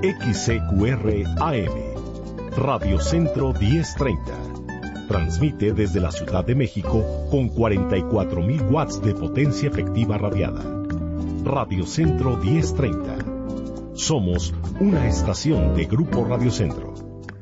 XCQR AM, Radio Centro 1030. Transmite desde la Ciudad de México con 44.000 watts de potencia efectiva radiada. Radio Centro 1030. Somos una estación de Grupo Radio Centro.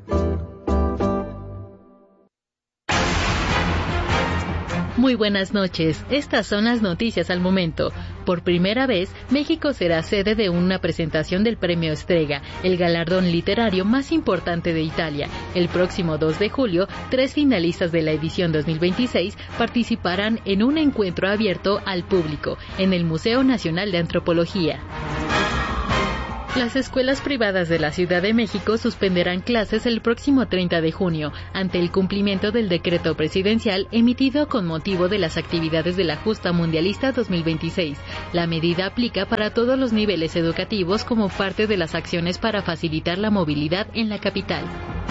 Muy buenas noches, estas son las noticias al momento. Por primera vez, México será sede de una presentación del Premio Strega, el galardón literario más importante de Italia. El próximo 2 de julio, 3 finalistas de la edición 2026 participarán en un encuentro abierto al público en el Museo Nacional de Antropología. Las escuelas privadas de la Ciudad de México suspenderán clases el próximo 30 de junio, ante el cumplimiento del decreto presidencial emitido con motivo de las actividades de la Justa Mundialista 2026. La medida aplica para todos los niveles educativos como parte de las acciones para facilitar la movilidad en la capital.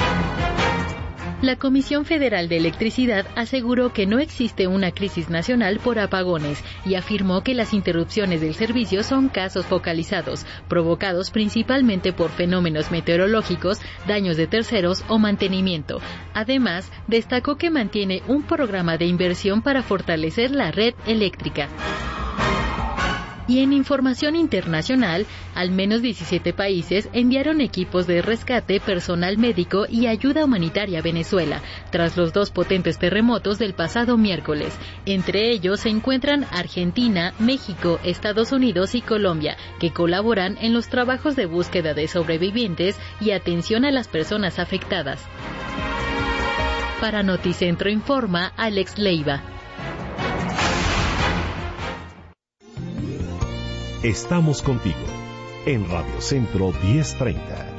La Comisión Federal de Electricidad aseguró que no existe una crisis nacional por apagones y afirmó que las interrupciones del servicio son casos focalizados, provocados principalmente por fenómenos meteorológicos, daños de terceros o mantenimiento. Además, destacó que mantiene un programa de inversión para fortalecer la red eléctrica. Y en información internacional, al menos 17 países enviaron equipos de rescate, personal médico y ayuda humanitaria a Venezuela, tras los 2 potentes terremotos del pasado miércoles. Entre ellos se encuentran Argentina, México, Estados Unidos y Colombia, que colaboran en los trabajos de búsqueda de sobrevivientes y atención a las personas afectadas. Para Noticentro informa Alex Leiva. Estamos contigo en Radio Centro 1030.